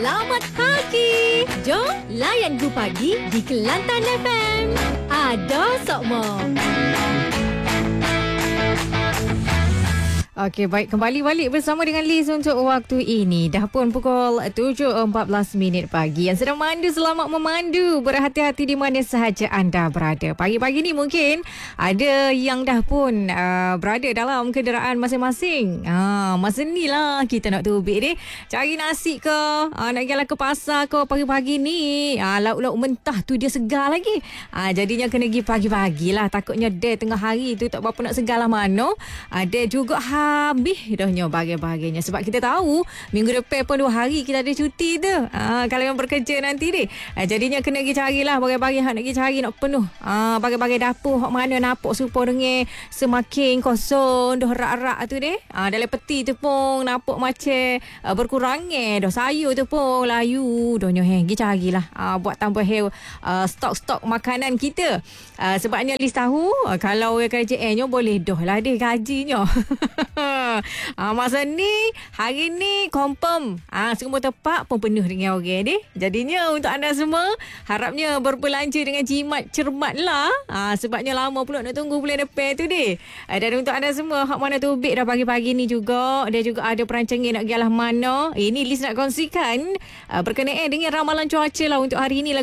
Selamat pagi. Jom layan Gu Pagi di Kelantan FM. Ada Sokmo. Okey, baik. Kembali balik bersama dengan Liz untuk waktu ini. Dah pun pukul 7.14 pagi. Yang sedang memandu, selamat memandu. Berhati-hati di mana sahaja anda berada. Pagi-pagi ni mungkin ada yang dah pun berada dalam kenderaan masing-masing. Masa ni lah kita nak tubik ni. Cari nasi ke, nak pergi ke pasar ke pagi-pagi ni. Lauk-lauk mentah tu dia segar lagi. Jadinya kena pergi pagi-pagi lah. Takutnya dia tengah hari tu tak berapa nak segar lah mana. Dia juga habis dahnya bahagian-bahagiannya. Sebab kita tahu minggu depan pun 2 hari kita ada cuti tu. Kalau yang bekerja nanti ni. Jadinya kena pergi carilah bahagian-bahagian nak pergi cari nak penuh. Bahagian-bahagian dapur hak mana napok supaya dengan semakin kosong dah rak-rak tu deh. Dalam peti tu pun napok macam berkurang dah sayur tu pun layu dahnya pergi carilah. Buat tambah stok-stok makanan kita. Sebabnya Liz tahu kalau orang KJN boleh dah lah dia gajinya. Masa ni hari ni confirm semua tempat pun penuh dengan orang deh. Jadinya untuk anda semua harapnya berbelanja dengan jimat cermat lah. Sebabnya lama pula nak tunggu bulan depan tu deh. Dan untuk anda semua hak mana tubik dah pagi-pagi ni juga, dia juga ada perancangan nak pergi alah mana. Ini Liz nak kongsikan berkenaan dengan ramalan cuaca lah untuk hari ni lah.